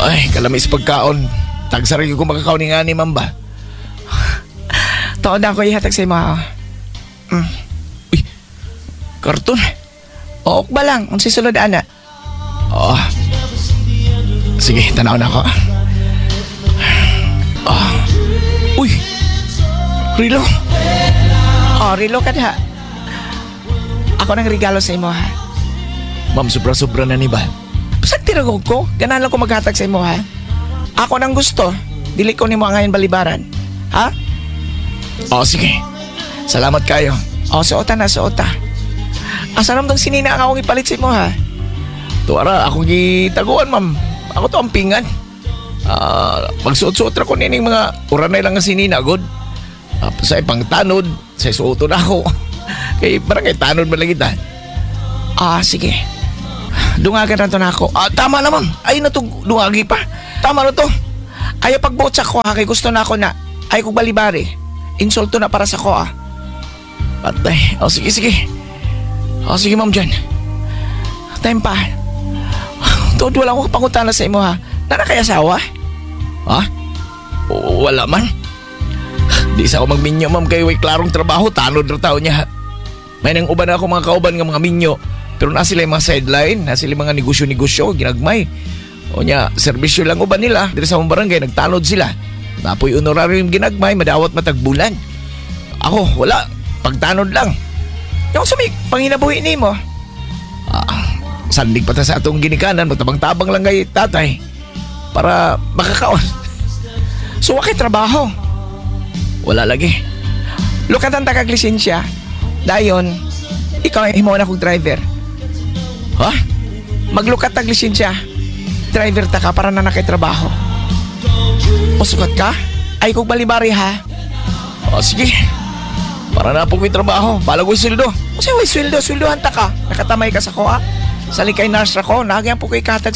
Ay, kalamis pagkaon. Tagsarili ko makakaon ni nga ni Mamba. Tuod ako ihatag sa imo ha. Uy, karton. O ba lang, ang sisulod ana. Oh. Sige, tanaw na ako. Uy, Rilo. Rilo ka na. Ako nang regalo sa imo ha. Ma'am, sobra-sobra na ni ba? Pasag tiragog ko, ganahan lang ko maghatag sa imo ha. Ako nang gusto, dili ko nimo ngayon balibaran. Ha? Sige. Salamat kayo. Suota na, suota. Asa naman tong sinina ang akong ipalit sa imo ha? Tuwara, akong gitaguan, ma'am. Ako to ang pingan. Magsuot-suot ra ko nining mga uranay lang nga sinina, god. Sa ipang tanod, sa suoto na ako. Kay parang kay tanod man lang kita. Sige. Dungagan na to na ako. Tama na ma'am. Ay na to, dungagi pa. Tama na to. Ayaw pagbotsak ko ha, kay gusto na ako na. Ay kong balibari. Insulto na para sa ko Patay. Sige, sige. Sige, ma'am, dyan. Time pa. Tuod wala ko pangutana sa imo ha. Nara kay asawa? Ha? Wala man. Di sa ako magminyo, ma'am, kayo ay klarong trabaho, tanod na tao niya. May nang uban ako mga kauban ng mga minyo. Pero na sila yung mga sideline, na sila mga negosyo-negosyo, ginagmay. O niya, serbisyo lang uban nila. Dito sa mga barangay, nagtanod sila. Napoy honorarium ginagmay, madawat matagbulan. Ako, wala. Pagtanod lang. Yung sumig, panginabuhi ni mo. Sandig pa ta sa atong ginikanan, magtabang-tabang lang kay tatay. Para makakaon. So, wakay trabaho. Wala lagi. Lukatan ta kag lisensya. Dayon, ikaw ay himaw na kong driver. Ha? Maglukat tag lisensya. Driver ta ka para na nakay-trabaho. O sukat ka? Ay kong balibari ha. Sige. Para na po may trabaho. Balag ko sweldo. Kasi way sweldo, sweldohan ta ka. Nakatamay ka sa ko ha. Sa likay nurse ako, nagyan po ko ikatag